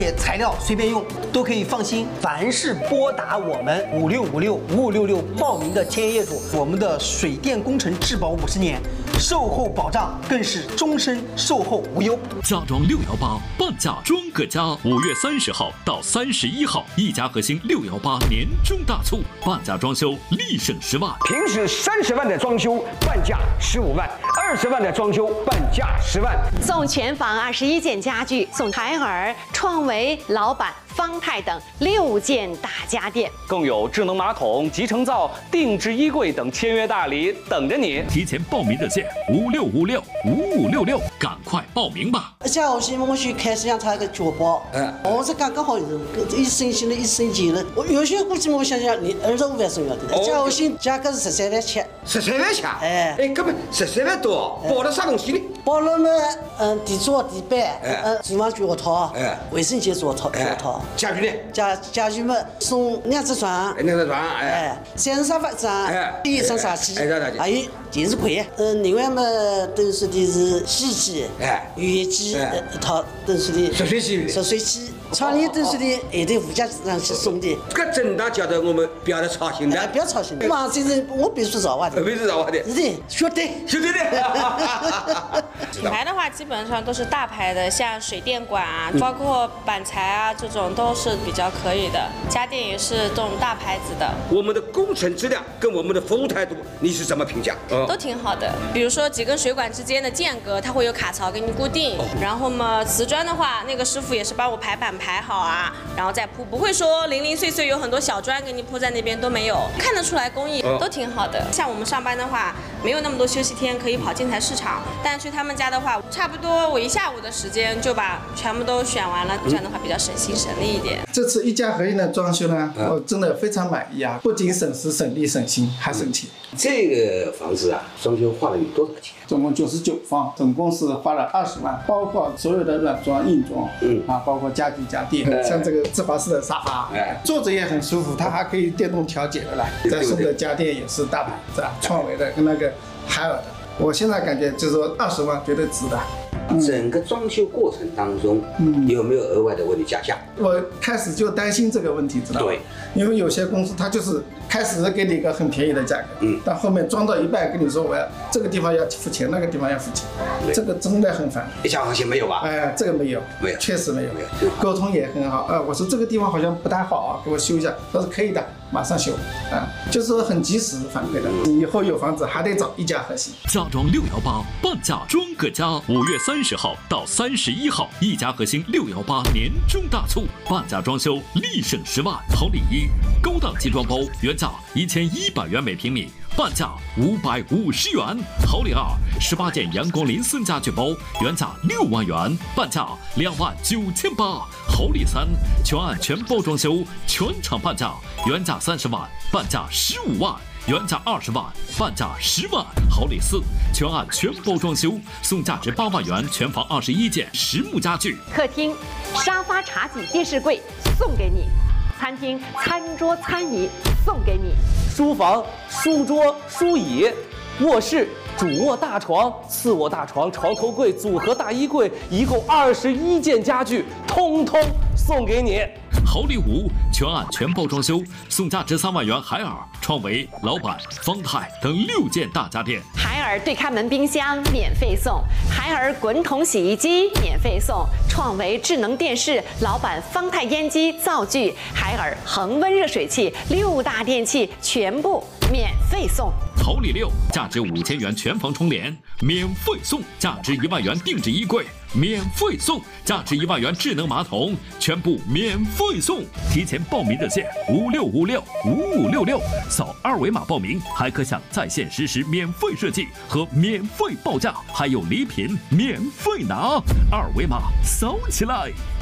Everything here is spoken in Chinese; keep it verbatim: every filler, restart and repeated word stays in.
材料随便用，都可以放心。凡是拨打我们五六五六五五六六报名的签约业主，我们的水电工程质保五十年，售后保障更是终身售后无忧。 家装六幺八，半价装个家。五月三十号到三十一号，一家核心六幺八年终大促，半价装修立省十万。 平时三十万的装修，半价十五万；二十万的装修，半价十万。 送全房二十一件家具，送海尔、创维、老板、方太等六件大家电， 更有智能马桶、集成灶、定制衣柜等签约大礼等着你。 提前报名热线五六五六五五六六，赶快报名吧！ 下学期我去开始想查个脚包，嗯，我是刚刚好一星期了，一星期了。我有些估计我想想，你二十五万送要的，下学期价格是十三万七。 十三万七？ 哎哎，根本十三万多，包了啥东西呢？ 包了嘛，嗯，地桌、地板，嗯，厨房脚套，哎，卫生间脚套，脚套。 家具呢？ 家家具嘛，送两只床， 两只床，哎， 三张沙发张，哎，一张茶几，还有电视柜，嗯，另外嘛，等于说的是洗衣机，哎，浴液机一套，等于说的热水器， 热水器。厂里都是的，还得附加上去送的。 这个真的叫得我们不要操心的， 不要操心的。嘛，这是我必须绕话的， 必须绕话的。 是的，晓得， 晓得的。 品牌的话，基本上都是大牌的，像水电管啊，包括板材啊，这种都是比较可以的。家电也是这种大牌子的。 我们的工程质量跟我们的服务态度，你是怎么评价？ 都挺好的。比如说几根水管之间的间隔，它会有卡槽给你固定。然后嘛，瓷砖的话，那个师傅也是帮我排版。排好啊，然后再铺，不会说零零碎碎有很多小砖给你铺在那边都没有，看得出来工艺都挺好的。像我们上班的话，没有那么多休息天可以跑建材市场，但去他们家的话，差不多我一下午的时间就把全部都选完了，这样的话比较省心省力一点。 这次一家合一的装修呢，我真的非常满意啊，不仅省时省力省心，还省钱。 这个房子啊，装修花了有多少钱？ 总共九十九方，总共是花了二十万，包括所有的软装、硬装，嗯啊，包括家具家电，嗯、像这个芝华士的沙发，哎、坐着也很舒服，它还可以电动调节的啦。再送的家电也是大牌子，创维的跟那个海尔的，我现在感觉就是说二十万绝对值的。 整个装修过程当中，嗯，有没有额外的为你加价？ 我开始就担心这个问题，知道吗？对，因为有些公司它就是开始给你一个很便宜的价格，嗯，但后面装到一半跟你说我要这个地方要付钱，那个地方要付钱，这个真的很烦。 一家和谐没有吧？ 哎，这个没有，没有，确实没有，没有，沟通也很好。啊，我说这个地方好像不太好啊，给我修一下，他说可以的，马上修，啊，就是说很及时反馈的。以后有房子还得找一家和谐。 家装六幺八，半价装个家。五月三十号到三十一号，一家核心六幺八年终大促，半价装修立省十万。好礼一，高档集装包原价一千一百元每平米，半价五百五十元。好礼二，十八件阳光林森家具包原价六万元，半价两万九千八。好礼三，全案全包装修，全场半价，原价三十万，半价十五万。原价二十万，半价十万。好礼四，全案全包装修，送价值八万元全房二十一件实木家具。 客厅沙发、茶几、电视柜送给你；餐厅餐桌、餐椅送给你； 书房书桌、书椅；卧室主卧大床、次卧大床、床头柜、组合大衣柜，一共二十一件家具，通通送给你。 好礼五，全案全包装修，送价值三万元海尔、创维、老板、方太等六件大家电。 海尔对开门冰箱免费送，海尔滚筒洗衣机免费送，创维智能电视、老板方太烟机灶具、海尔恒温热水器六大电器全部免费送。 好礼六，价值五千元全房窗帘免费送，价值一万元定制衣柜免费送，价值一万元智能马桶全部免费送。提前报名热线五六五六五五六六，扫二维码报名，还可享在线实时免费设计和免费报价，还有礼品免费拿。二维码扫起来。